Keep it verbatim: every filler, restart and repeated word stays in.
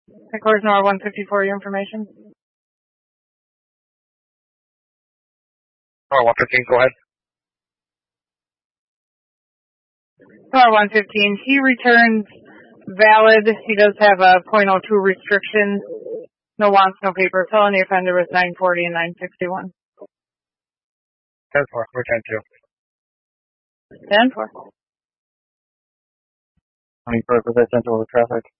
Headquarters Nor one fifty-four, your information. Nor one fifteen, go ahead. Nor one fifteen, he returns valid. He does have a point oh two restriction. No wants, no paper. Felony offender was nine forty and nine sixty-one. ten four, we're ten two. ten four. Any purpose I sent over traffic?